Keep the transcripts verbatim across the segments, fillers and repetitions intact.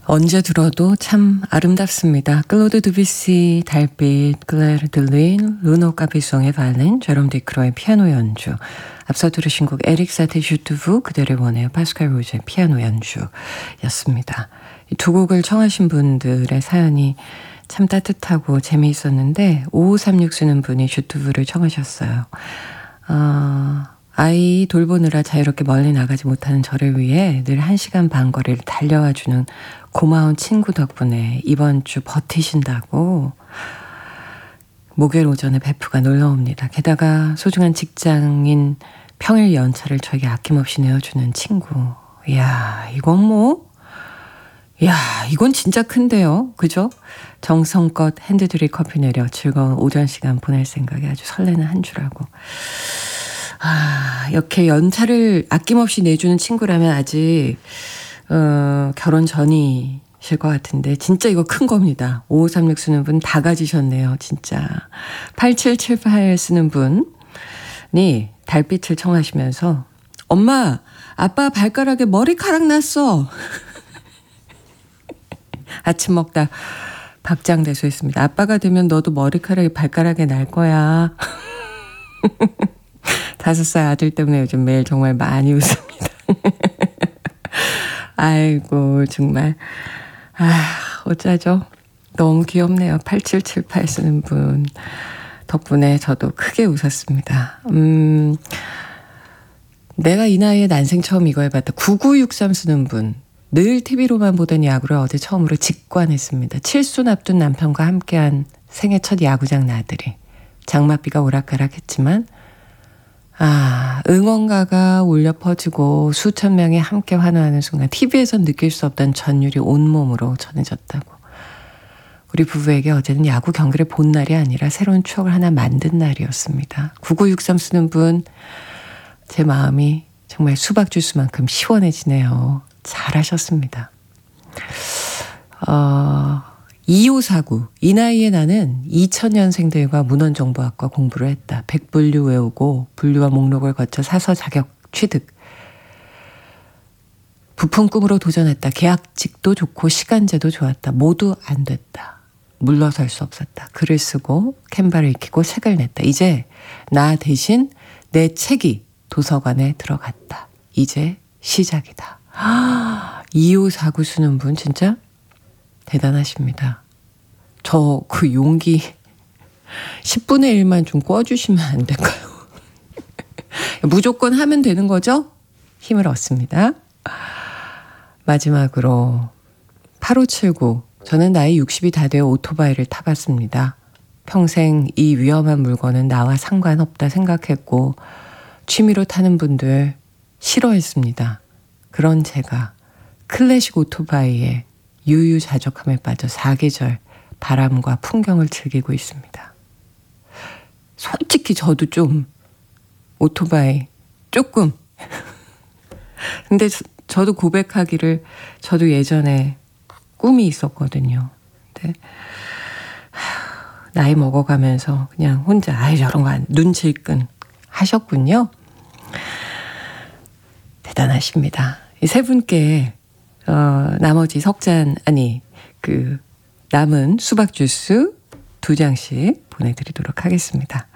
언제 들어도 참 아름답습니다. 클로드 드뷔시, 달빛, 클레르 들린, 루노 카피송의 바이올린, 제롬 디크로의 피아노 연주. 앞서 들으신 곡 에릭 사테 슈투브, 그대를 원해요. 파스칼 로즈의 피아노 연주였습니다. 이 두 곡을 청하신 분들의 사연이 참 따뜻하고 재미있었는데 오오삼육 쓰는 분이 슈투브를 청하셨어요. 어, 아이 돌보느라 자유롭게 멀리 나가지 못하는 저를 위해 늘 한 시간 반 거리를 달려와주는 고마운 친구 덕분에 이번 주 버티신다고 목요일 오전에 베프가 놀러옵니다. 게다가 소중한 직장인 평일 연차를 저에게 아낌없이 내어주는 친구. 이야, 이건 뭐, 이야, 이건 진짜 큰데요. 그죠? 정성껏 핸드드립 커피 내려 즐거운 오전 시간 보낼 생각에 아주 설레는 한 주라고. 아, 이렇게 연차를 아낌없이 내주는 친구라면 아직 어, 결혼 전이실 것 같은데 진짜 이거 큰 겁니다. 오오삼육 쓰는 분 다 가지셨네요. 진짜. 팔칠칠팔 쓰는 분이 달빛을 청하시면서 엄마, 아빠 발가락에 머리카락 났어. 아침 먹다 박장대소했습니다. 아빠가 되면 너도 머리카락이 발가락에 날 거야. 다섯 살 아들 때문에 요즘 매일 정말 많이 웃습니다. 아이고 정말 아 어쩌죠. 너무 귀엽네요. 팔칠칠팔 쓰는 분 덕분에 저도 크게 웃었습니다. 음, 내가 이 나이에 난생 처음 이거 해봤다. 구구육삼 쓰는 분. 늘 티비로만 보던 야구를 어제 처음으로 직관했습니다. 칠순 앞둔 남편과 함께한 생애 첫 야구장 나들이. 장맛비가 오락가락했지만 아, 응원가가 울려 퍼지고 수천 명이 함께 환호하는 순간 티비에선 느낄 수 없던 전율이 온몸으로 전해졌다고. 우리 부부에게 어제는 야구 경기를 본 날이 아니라 새로운 추억을 하나 만든 날이었습니다. 구구육삼 쓰는 분, 제 마음이 정말 수박 주스만큼 시원해지네요. 잘하셨습니다. 어, 이오사구. 이 나이에 나는 이천 년생들과 문헌정보학과 공부를 했다. 백분류 외우고 분류와 목록을 거쳐 사서 자격 취득. 부푼 꿈으로 도전했다. 계약직도 좋고 시간제도 좋았다. 모두 안 됐다. 물러설 수 없었다. 글을 쓰고 캔바를 익히고 책을 냈다. 이제 나 대신 내 책이 도서관에 들어갔다. 이제 시작이다. 아, 이오사구 쓰는 분 진짜 대단하십니다. 저 그 용기 십분의 일만 좀 꿔주시면 안 될까요? 무조건 하면 되는 거죠? 힘을 얻습니다. 마지막으로 팔오칠구. 저는 나이 육십이 다 되어 오토바이를 타봤습니다. 평생 이 위험한 물건은 나와 상관없다 생각했고 취미로 타는 분들 싫어했습니다. 그런 제가 클래식 오토바이에 유유자적함에 빠져 사계절 바람과 풍경을 즐기고 있습니다. 솔직히 저도 좀 오토바이 조금 근데 저, 저도 고백하기를 저도 예전에 꿈이 있었거든요. 근데 하, 나이 먹어가면서 그냥 혼자 아이 저런 거 안 눈 질끈 하셨군요. 대단하십니다. 이 세 분께 어, 나머지 석잔 아니 그 남은 수박 주스 두 장씩 보내드리도록 하겠습니다.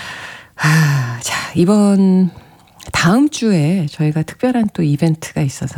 아, 자 이번 다음 주에 저희가 특별한 또 이벤트가 있어서